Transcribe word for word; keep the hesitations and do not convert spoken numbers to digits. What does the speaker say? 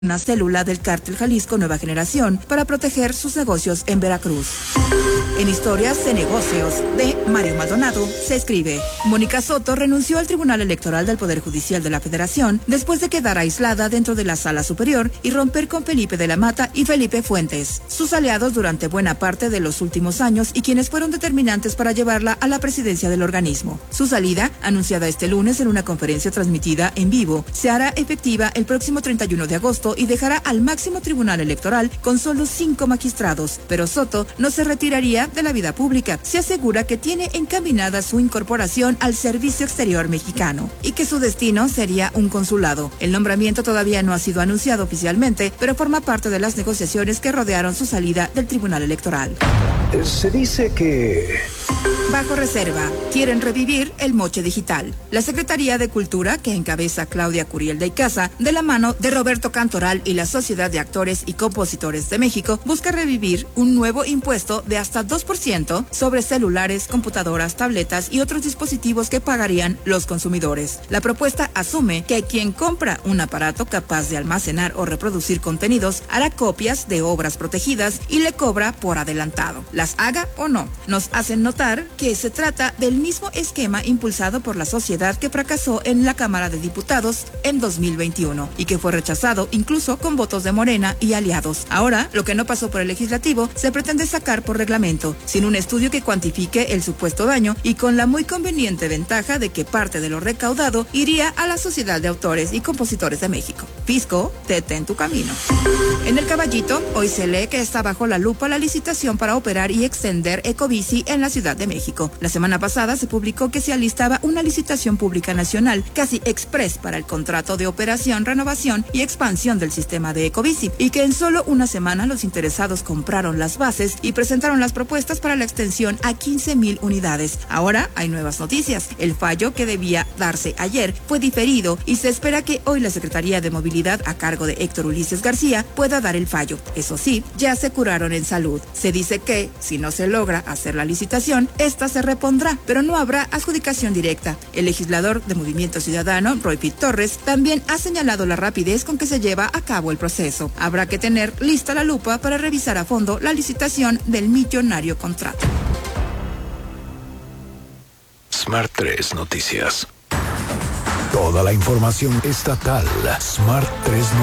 una célula del cártel Jalisco Nueva Generación para proteger sus negocios en Veracruz. En Historias de Negocios de Mario Maldonado se escribe: Mónica Soto renunció al Tribunal Electoral del Poder Judicial de la Federación después de quedar aislada dentro de la Sala Superior y romper con Felipe de la Mata y Felipe Fuentes, sus aliados durante buena parte de los últimos años y quienes fueron determinantes para llevarla a la presidencia del organismo. Su salida, anunciada este lunes en una conferencia transmitida en vivo, se hará efectiva el próximo treinta y uno de agosto y dejará al máximo tribunal electoral con solo cinco magistrados. Pero Soto no se retiraría de la vida pública. Se asegura que tiene encaminada su incorporación al Servicio Exterior Mexicano y que su destino sería un consulado. El nombramiento todavía no ha sido anunciado oficialmente, pero forma parte de las negociaciones que rodearon su salida del Tribunal Electoral. Se dice que... Bajo reserva, quieren revivir el moche digital. La Secretaría de Cultura, que encabeza Claudia Curiel de Icaza, de la mano de Roberto Cantoral y la Sociedad de Actores y Compositores de México, busca revivir un nuevo impuesto de hasta dos por ciento sobre celulares, computadoras, tabletas y otros dispositivos que pagarían los consumidores. La propuesta asume que quien compra un aparato capaz de almacenar o reproducir contenidos hará copias de obras protegidas y le cobra por adelantado, las haga o no. Nos hacen notar que se trata del mismo esquema impulsado por la sociedad que fracasó en la Cámara de Diputados en dos mil veintiuno y que fue rechazado incluso con votos de Morena y aliados. Ahora, lo que no pasó por el legislativo se pretende sacar por reglamento, sin un estudio que cuantifique el supuesto daño y con la muy conveniente ventaja de que parte de lo recaudado iría a la Sociedad de Autores y Compositores de México. Fisco, tete en tu camino. En El Caballito, hoy se lee que está bajo la lupa la licitación para operar y extender Ecobici en la Ciudad de México. La semana pasada se publicó que se alistaba una licitación pública nacional casi express para el contrato de operación, renovación y expansión del sistema de Ecobici y que en solo una semana los interesados compraron las bases y presentaron las propuestas para la extensión a quince mil unidades. Ahora hay nuevas noticias. El fallo que debía darse ayer fue diferido y se espera que hoy la Secretaría de Movilidad a cargo de Héctor Ulises García pueda dar el fallo. Eso sí, ya se curaron en salud. Se dice que si no se logra hacer la licitación, esta se repondrá, pero no habrá adjudicación directa. El legislador de Movimiento Ciudadano, Roy Pitt Torres, también ha señalado la rapidez con que se lleva a cabo el proceso. Habrá que tener lista la lupa para revisar a fondo la licitación del millonario contrato. Smart tres Noticias. Toda la información estatal. Smart tres Noticias.